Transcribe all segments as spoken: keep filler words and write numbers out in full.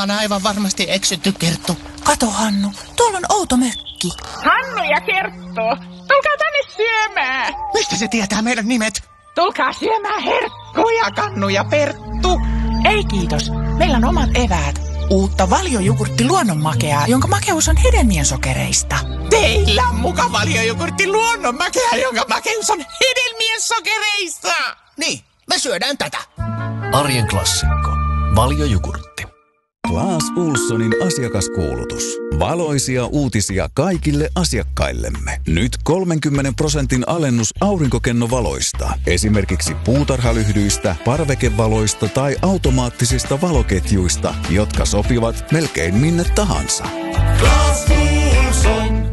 ollaan aivan varmasti eksytty, Kerttu. Kato, Hannu, tuolla on outo mökki. Hannu ja Kerttu, tulkaa tänne syömään. Mistä se tietää meidän nimet? Tulkaa syömään herkkuja, Kannu ja Perttu. Ei kiitos, meillä on omat eväät. Uutta valjojogurtti luonnonmakeaa, jonka makeus on hedelmien sokereista. Teillä on muka valjojogurtti luonnonmakea, jonka makeus on hedelmien sokereista. Niin, me syödään tätä. Arjen klassikko. Valjojogurtti. Claes Ohlsonin asiakaskuulutus. Valoisia uutisia kaikille asiakkaillemme. Nyt kolmenkymmenen prosentin alennus aurinkokennovaloista. Esimerkiksi puutarhalyhdyistä, parvekevaloista tai automaattisista valoketjuista, jotka sopivat melkein minne tahansa. Claes Ohlson.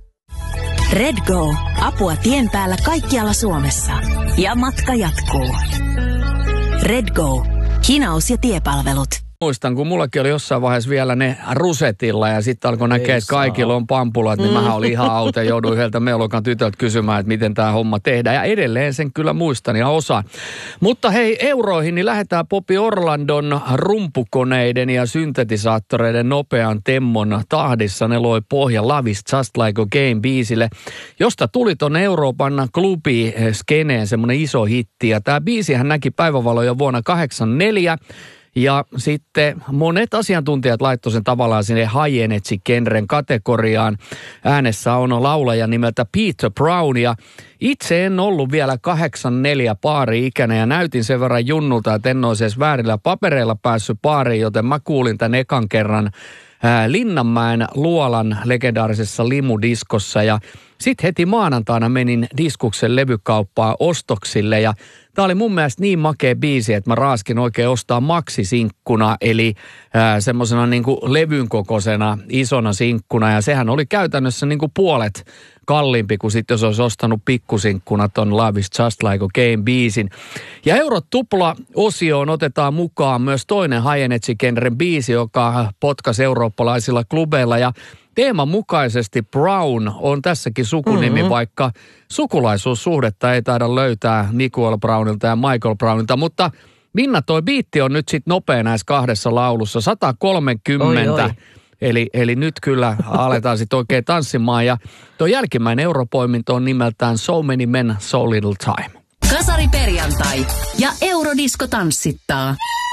Redgo. Apua tien päällä kaikkialla Suomessa. Ja matka jatkuu. Redgo. Hinaus- ja tiepalvelut. Muistan, kun mullakin oli jossain vaiheessa vielä ne rusetilla ja sitten alkoi näkeä, että kaikilla on pampulat, niin mähän olin ihan auto ja jouduin yhdeltä melukan tytöltä kysymään, että miten tämä homma tehdään. Ja edelleen sen kyllä muistan ja osaan. Mutta hei, euroihin, niin lähdetään Popi Orlandon rumpukoneiden ja syntetisaattoreiden nopean temmon tahdissa. Ne loi pohjan Love is Just Like a Game-biisille, josta tuli ton Euroopan klubi-skeneen semmoinen iso hitti. Ja tämä biisihän näki päivävaloja vuonna kahdeksankymmentäneljä. Ja sitten monet asiantuntijat laittoi sen tavallaan sinne high energy-genren kategoriaan. Äänessä on laulaja nimeltä Peter Brown ja itse en ollut vielä kahdeksankymmentäneljä baari-ikäinen ja näytin sen verran junnulta, että en olisi edes väärillä papereilla päässyt baariin, joten mä kuulin tämän ekan kerran ää, Linnanmäen Luolan legendaarisessa limudiskossa ja sitten heti maanantaina menin Diskuksen levykauppaan ostoksille ja tämä oli mun mielestä niin makea biisi, että mä raaskin oikein ostaa maksisinkkuna, eli äh, semmoisena niinku levyn kokoisena isona sinkkuna. Ja sehän oli käytännössä niinku puolet kalliimpi kuin sitten jos olisi ostanut pikkusinkkuna ton Love is Just Like a Game-biisin. Ja Eurot tupla-osioon otetaan mukaan myös toinen high energy-genren biisi, joka potkasi eurooppalaisilla klubeilla ja teeman mukaisesti Brown on tässäkin sukunimi, mm-hmm. vaikka sukulaisuussuhdetta ei taida löytää Nicole Brownilta ja Michael Brownilta. Mutta Minna, toi biitti on nyt sitten nopea näissä kahdessa laulussa, sata kolmekymmentä. Oi, oi. Eli, eli nyt kyllä aletaan sitten oikein tanssimaan. Ja tuo jälkimmäinen europoiminto on nimeltään So Many Men, So Little Time. Kasari perjantai ja Eurodisko tanssittaa.